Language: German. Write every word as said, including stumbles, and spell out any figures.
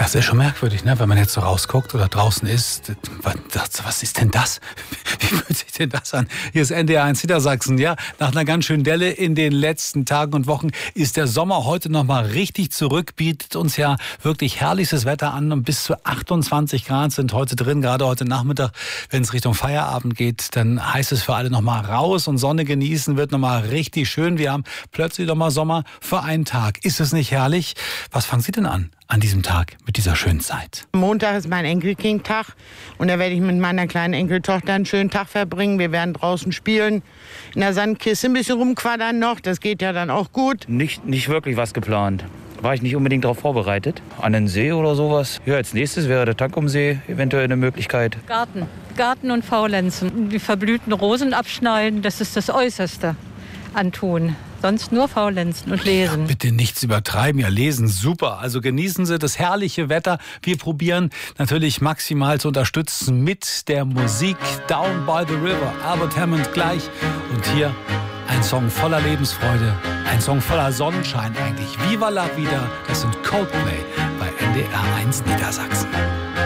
Das ist schon merkwürdig, ne? Wenn man jetzt so rausguckt oder draußen ist. Was, was ist denn das? Wie fühlt sich denn das an? Hier ist N D R eins Niedersachsen. Ja, nach einer ganz schönen Delle in den letzten Tagen und Wochen ist der Sommer heute noch mal richtig zurück. Bietet uns ja wirklich herrliches Wetter an. Und bis zu achtundzwanzig Grad sind heute drin. Gerade heute Nachmittag, wenn es Richtung Feierabend geht, dann heißt es für alle noch mal raus und Sonne genießen. Wird noch mal richtig schön. Wir haben plötzlich noch mal Sommer für einen Tag. Ist es nicht herrlich? Was fangen Sie denn an? An diesem Tag, mit dieser schönen Zeit. Montag ist mein Enkelkindtag und da werde ich mit meiner kleinen Enkeltochter einen schönen Tag verbringen. Wir werden draußen spielen, in der Sandkiste ein bisschen rumquadern noch, das geht ja dann auch gut. Nicht, nicht wirklich was geplant. War ich nicht unbedingt darauf vorbereitet. An den See oder sowas. Ja, als nächstes wäre der Tankumsee eventuell eine Möglichkeit. Garten, Garten und Faulenzen. Die verblühten Rosen abschneiden, das ist das Äußerste an Tun. Sonst nur faulenzen und lesen. Ja, bitte nichts übertreiben. Ja, lesen, super. Also genießen Sie das herrliche Wetter. Wir probieren natürlich maximal zu unterstützen mit der Musik. Down by the River, Albert Hammond gleich. Und hier ein Song voller Lebensfreude. Ein Song voller Sonnenschein eigentlich. Viva la vida. Das sind Coldplay bei N D R eins Niedersachsen.